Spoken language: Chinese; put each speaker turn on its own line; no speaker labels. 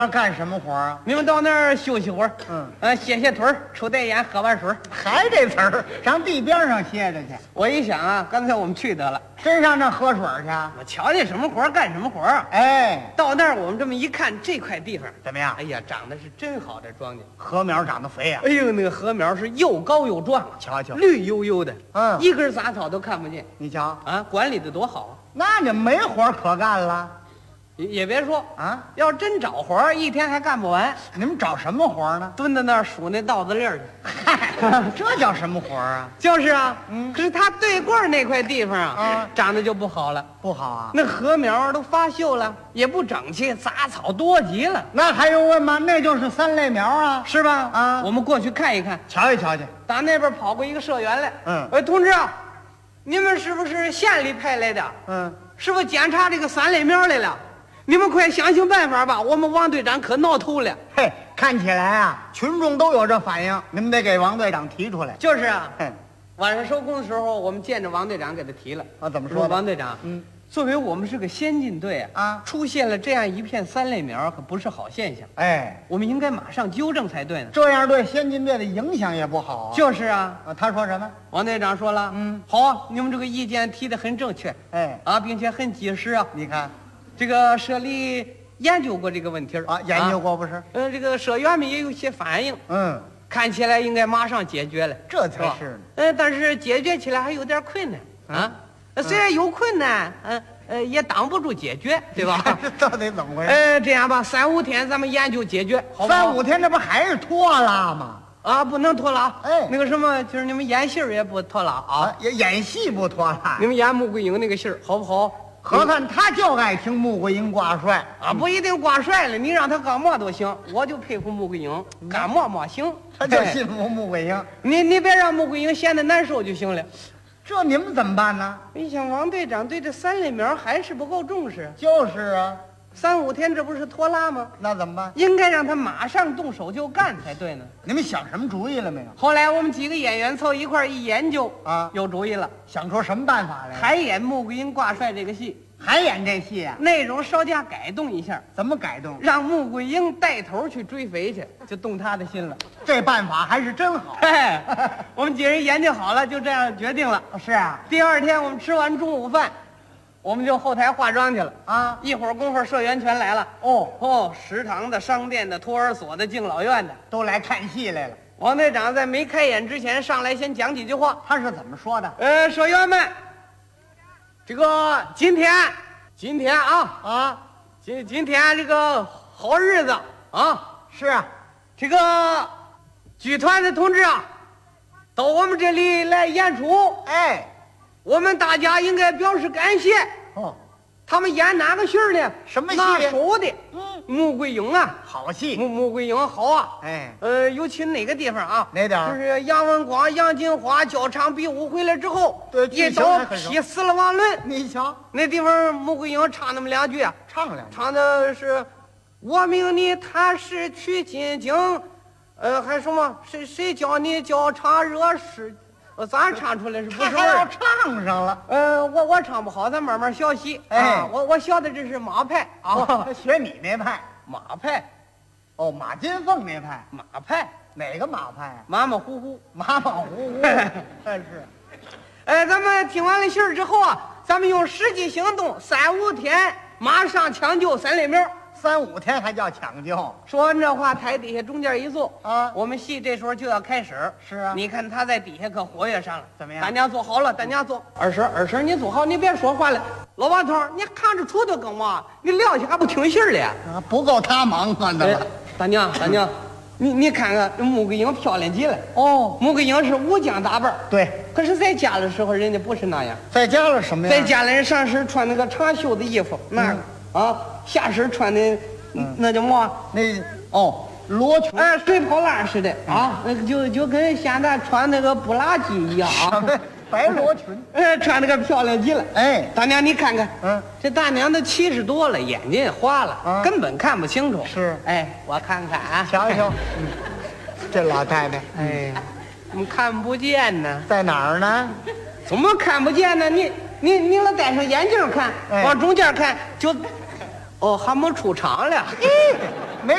干什么活啊？
你们到那儿休息会儿，歇歇腿儿，抽袋烟，喝碗水。
还这词儿，上地边上歇着去。
我一想啊，干脆我们去得了。
真上那喝水去？
我瞧见什么活儿干什么活儿啊！
哎，
到那儿我们这么一看，这块地方
怎么样？
哎呀，长得是真好，这庄稼。
禾苗长得肥呀、
哎呦，那个禾苗是又高又壮，
瞧瞧，
绿油油的，
一
根杂草都看不见。
你瞧
啊，管理的多好啊！
那你没活可干了
也别说
啊！
要真找活儿，一天还干不完。
你们找什么活呢？
蹲在那儿数那稻子粒儿去。
嗨，这叫什么活啊？
就是啊，可是他对过那块地方啊，长得就不好了。
不好啊，
那禾苗都发锈了，也不整齐，杂草多极了。
那还用问吗？那就是三类苗啊，
是吧？
啊，
我们过去看一看，
瞧一瞧去。
打那边跑过一个社员来，同志啊，你们是不是县里派来的？是不是检查这个三类苗来了？你们快想想办法吧！我们王队长可闹头了。
嘿，看起来啊，群众都有这反应，你们得给王队长提出来。
就是啊，晚上收工的时候，我们见着王队长给他提了。
啊，怎么说？
王队长，作为我们是个先进队
啊，
出现了这样一片三类苗，可不是好现象。
哎，
我们应该马上纠正才对呢。
这样对先进队的影响也不好啊。
就是啊，
他说什么？
王队长说了，好啊，你们这个意见提得很正确，并且很及时啊。
你看，
这个社里研究过这个问题
啊，研究过不是？
这个社员们也有些反应，看起来应该马上解决了，
这才是呢。
但是解决起来还有点困难啊。虽然有困难，也挡不住解决，对吧？
这到底怎么回事？
这样吧，3、5天咱们研究解决，好不好
？3、5天，这不还是拖拉吗？
啊，不能拖拉。
哎，
那个什么，就是你们演戏也不拖拉啊，
演戏不拖拉。
你们演穆桂英那个戏好不好？
何看他就爱听穆桂英挂帅
啊，不一定挂帅了，你让他干嘛都行，我就佩服穆桂英，干嘛行，
他就信服穆桂英。
你别让穆桂英闲得难受就行了。
这你们怎么办呢？
你想王队长对这三类苗还是不够重视。
就是啊
，3、5天这不是拖拉吗？
那怎么办？
应该让他马上动手就干才对呢。
你们想什么主意了没有？
后来我们几个演员凑一块一研究啊，有主意了，
想出什么办法来？
还演穆桂英挂帅这个戏。
还演这戏啊？
内容稍加改动一下。
怎么改动？
让穆桂英带头去追肥去，就动他的心了。
这办法还是真好。
我们几人研究好了，就这样决定了。
是啊。
第2天我们吃完中午饭，我们就后台化妆去了啊。一会儿功夫，社员全来了。食堂的、商店的、托儿所的、敬老院的
都来看戏来了。
王队长在没开演之前上来先讲几句话。
他是怎么说的？
社员们。这个今天啊，今天这个好日子啊，
是啊，
这个剧团的同志啊，到我们这里来演出，我们大家应该表示感谢。他们演哪个戏呢？
什么戏？
拿手的，穆桂英啊，
好戏，
穆桂英好啊，尤其哪个地方啊？
哪点？
就是杨文广、杨金花交场比武回来之后，
对，
一刀劈死了王伦。
你瞧，
那地方穆桂英唱那么2句啊，唱的是“我命你踏实取金经”，还什么谁教你交叉惹事？咱唱出来是不是味儿？
要唱上了。
我唱不好，咱慢慢学习。我学的这是马派啊，
学你那派。
马派，
马金凤那派。
马派
哪个马派啊？
马马虎虎，
马马虎虎。是。
咱们听完了戏儿之后啊，咱们用实际行动，3、5天马上抢救三类苗。
3、5天还叫抢救？
说完这话，台底下中间一坐
啊，
我们戏这时候就要开始。
是啊，
你看他在底下可活跃上了。
怎么样？
大家坐好了，大家坐。二婶，你坐好，你别说话了。老王头，你看着杵的干嘛？你撂下还不听戏儿了？
不够他忙啊！
大娘，你看看这穆桂英漂亮极了。穆桂英是武将打扮。
对。
可是在家的时候，人家不是那样。
在家了什么呀？
在家里人上身穿那个长袖的衣服，下身穿的那叫嘛？
罗裙，
水泡烂似的啊，那个就跟现在穿那个布拉吉一样啊，
白罗裙，
穿那个漂亮极了。大娘你看看，这大娘都70多了，眼睛也花了，根本看不清楚。
是，
我看看啊，
瞧一瞧，这老太太，
怎么看不见呢？
在哪儿呢？
怎么看不见呢？你老戴上眼镜看，往中间看就，还没出场了。